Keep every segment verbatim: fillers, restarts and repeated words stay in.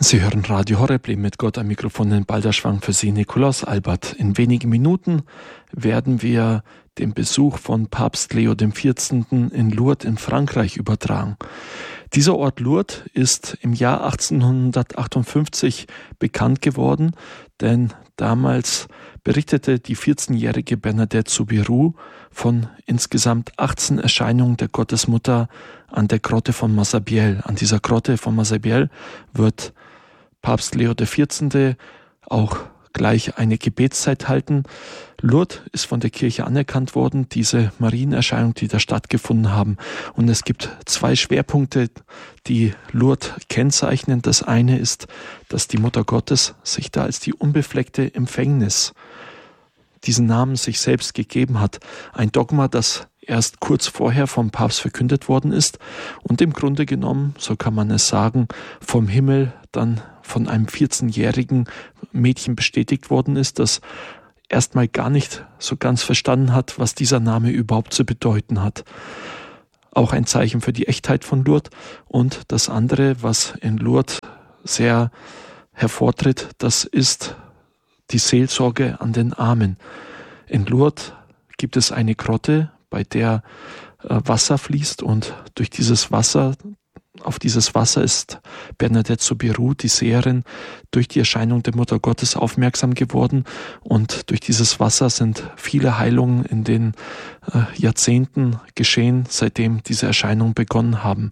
Sie hören Radio Horeb, Leben mit Gott, am Mikrofon in Balderschwang für Sie, Nikolaus Albert. In wenigen Minuten werden wir den Besuch von Papst Leo der vierzehnten. in Lourdes in Frankreich übertragen. Dieser Ort Lourdes ist im Jahr achtzehnhundertachtundfünfzig bekannt geworden, denn damals berichtete die vierzehnjährige Bernadette Soubirous von insgesamt achtzehn Erscheinungen der Gottesmutter an der Grotte von Massabielle. An dieser Grotte von Massabielle wird Papst Leo der vierzehnte. auch gleich eine Gebetszeit halten. Lourdes ist von der Kirche anerkannt worden, diese Marienerscheinungen, die da stattgefunden haben. Und es gibt zwei Schwerpunkte, die Lourdes kennzeichnen. Das eine ist, dass die Mutter Gottes sich da als die unbefleckte Empfängnis diesen Namen sich selbst gegeben hat. Ein Dogma, das erst kurz vorher vom Papst verkündet worden ist und im Grunde genommen, so kann man es sagen, vom Himmel dann von einem vierzehnjährigen Mädchen bestätigt worden ist, das erstmal gar nicht so ganz verstanden hat, was dieser Name überhaupt zu bedeuten hat. Auch ein Zeichen für die Echtheit von Lourdes. Und das andere, was in Lourdes sehr hervortritt, das ist die Seelsorge an den Armen. In Lourdes gibt es eine Grotte, bei der äh, Wasser fließt, und durch dieses Wasser, auf dieses Wasser ist Bernadette Soubirous, die Seherin, durch die Erscheinung der Mutter Gottes aufmerksam geworden, und durch dieses Wasser sind viele Heilungen in den äh, Jahrzehnten geschehen, seitdem diese Erscheinungen begonnen haben.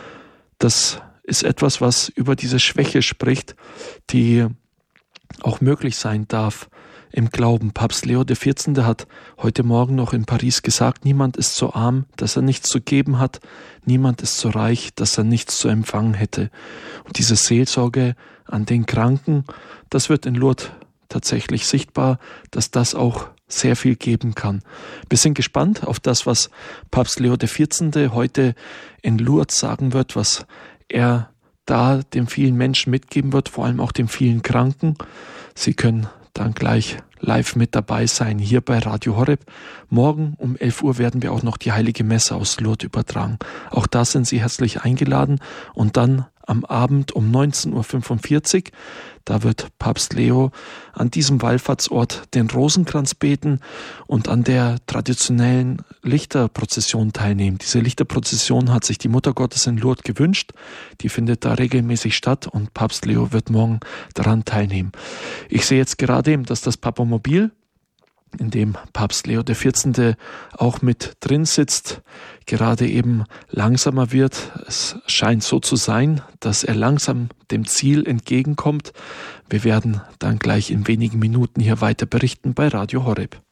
Das ist etwas, was über diese Schwäche spricht, die auch möglich sein darf im Glauben. Papst Leo der vierzehnte. hat heute Morgen noch in Paris gesagt, niemand ist so arm, dass er nichts zu geben hat, niemand ist so reich, dass er nichts zu empfangen hätte. Und diese Seelsorge an den Kranken, das wird in Lourdes tatsächlich sichtbar, dass das auch sehr viel geben kann. Wir sind gespannt auf das, was Papst Leo der vierzehnte. heute in Lourdes sagen wird, was er da den vielen Menschen mitgeben wird, vor allem auch den vielen Kranken. Sie können dann gleich live mit dabei sein, hier bei Radio Horeb. Morgen um elf Uhr werden wir auch noch die Heilige Messe aus Lourdes übertragen. Auch da sind Sie herzlich eingeladen. Und dann am Abend um neunzehn Uhr fünfundvierzig, da wird Papst Leo an diesem Wallfahrtsort den Rosenkranz beten und an der traditionellen Lichterprozession teilnehmen. Diese Lichterprozession hat sich die Mutter Gottes in Lourdes gewünscht. Die findet da regelmäßig statt und Papst Leo wird morgen daran teilnehmen. Ich sehe jetzt gerade, dass das Papamobil, in dem Papst Leo der vierzehnte. auch mit drin sitzt, gerade eben langsamer wird. Es scheint so zu sein, dass er langsam dem Ziel entgegenkommt. Wir werden dann gleich in wenigen Minuten hier weiter berichten bei Radio Horeb.